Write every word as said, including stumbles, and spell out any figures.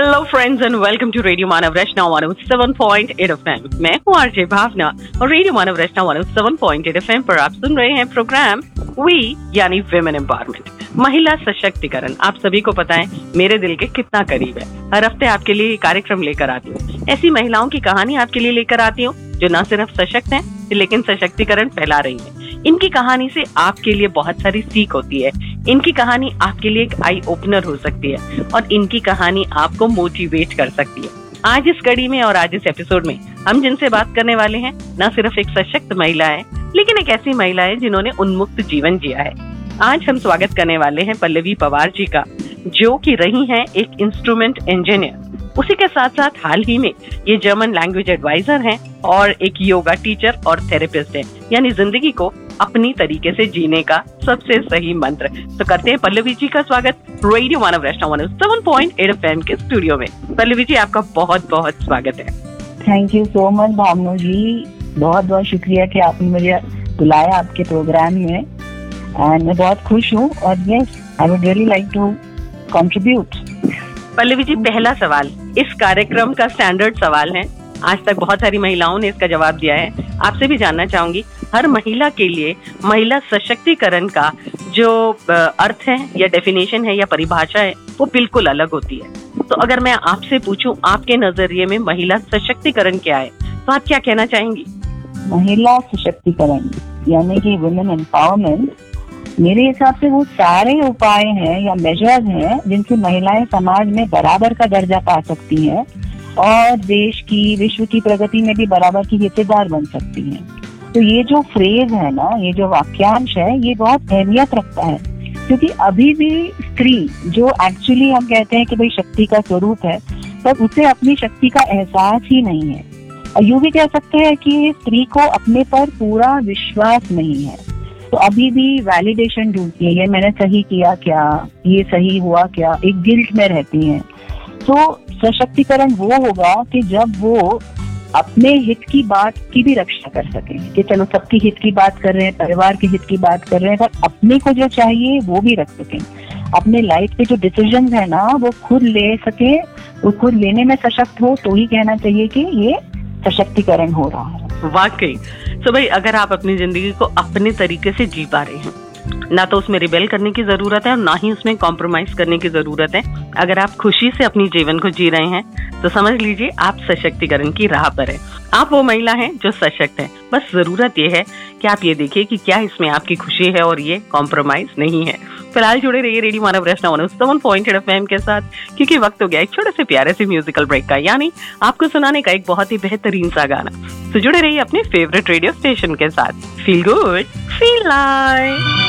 Hello friends and welcome to radio Manav Rachna one O seven point eight FM. मैं हूँ RJ भावना और radio मानव रचना one O seven point eight FM पर आप सुन रहे हैं programme we यानी विमेन एम्पावरमेंट, महिला सशक्तिकरण। आप सभी को पता है मेरे दिल के कितना करीब है। हर हफ्ते आपके लिए ये कार्यक्रम लेकर आती हूँ, ऐसी महिलाओं की कहानी आपके लिए लेकर आती हूँ जो न सिर्फ सशक्त हैं लेकिन सशक्तिकरण फैला रही है। इनकी कहानी से आपके लिए बहुत सारी सीख होती है। इनकी कहानी आपके लिए एक आई ओपनर हो सकती है और इनकी कहानी आपको मोटिवेट कर सकती है। आज इस कड़ी में और आज इस एपिसोड में हम जिनसे बात करने वाले हैं न सिर्फ एक सशक्त महिला है लेकिन एक ऐसी महिला है जिन्होंने उन्मुक्त जीवन जिया है। आज हम स्वागत करने वाले हैं पल्लवी पवार जी का, जो कि रही हैं एक इंस्ट्रूमेंट इंजीनियर। उसी के साथ साथ हाल ही में ये जर्मन लैंग्वेज एडवाइजर हैं और एक योगा टीचर और थेरेपिस्ट हैं, यानी जिंदगी को अपनी तरीके से जीने का सबसे सही मंत्र। तो करते हैं पल्लवी जी का स्वागत रेडियो मानव रचना one O seven point eight FM के स्टूडियो में। पल्लवी जी, आपका बहुत बहुत स्वागत है। थैंक यू सो मच भावना जी, बहुत बहुत शुक्रिया कि आपने मुझे बुलाया आपके प्रोग्राम में एंड मैं बहुत खुश हूँ और yes I would really like to contribute. Pallavi ji, पहला सवाल इस कार्यक्रम का स्टैंडर्ड सवाल है, आज तक बहुत सारी महिलाओं ने इसका जवाब दिया है। आपसे भी जानना चाहूंगी, हर महिला के लिए महिला सशक्तिकरण का जो अर्थ है या डेफिनेशन है या परिभाषा है वो बिल्कुल अलग होती है। तो अगर मैं आपसे पूछूं आपके नजरिए में महिला सशक्तिकरण क्या है तो आप क्या कहना चाहेंगी? महिला सशक्तिकरण यानी कि वुमेन एम्पावरमेंट मेरे हिसाब से वो सारे उपाय हैं या मेजर्स हैं जिनसे महिलाएं समाज में बराबर का दर्जा पा सकती हैं और देश की, विश्व की प्रगति में भी बराबर की हिस्सेदार बन सकती हैं। तो ये जो फ्रेज है ना, ये जो वाक्यांश है, ये बहुत अहमियत रखता है क्योंकि अभी भी स्त्री जो एक्चुअली हम कहते हैं कि भाई शक्ति का स्वरूप है, पर उसे अपनी शक्ति का एहसास ही नहीं है। और यूं भी कह सकते हैं कि स्त्री को अपने पर पूरा विश्वास नहीं है, तो अभी भी वैलिडेशन ढूंढती है, ये मैंने सही किया क्या, ये सही हुआ क्या, एक गिल्ट में रहती हैं। तो सशक्तिकरण वो होगा कि जब वो अपने हित की बात की भी रक्षा कर सकें कि चलो सबकी हित की बात कर रहे हैं, परिवार के हित की बात कर रहे हैं, पर अपने को जो चाहिए वो भी रख सकें। अपने लाइफ के जो डिसीजंस है ना वो खुद ले सके, वो खुद लेने में सशक्त हो तो ही कहना चाहिए कि ये सशक्तिकरण हो रहा है। वाकई। तो भाई, अगर आप अपनी जिंदगी को अपने तरीके से जी पा रहे हैं, ना तो उसमें रिबेल करने की जरूरत है और ना ही उसमें कॉम्प्रोमाइज करने की जरूरत है। अगर आप खुशी से अपनी जीवन को जी रहे हैं तो समझ लीजिए आप सशक्तिकरण की राह पर हैं। आप वो महिला हैं जो सशक्त है। बस जरूरत ये है कि आप ये देखिए कि क्या इसमें आपकी खुशी है और ये कॉम्प्रोमाइज नहीं है। फिलहाल जुड़े रहिए रेडियो मानव रचना one O seven point eight FM के साथ, क्योंकि वक्त हो गया एक छोटे से प्यारे से म्यूजिकल ब्रेक का, यानी आपको सुनाने का एक बहुत ही बेहतरीन सा गाना। तो जुड़े रहिए अपने फेवरेट रेडियो स्टेशन के साथ। Feel good, feel like.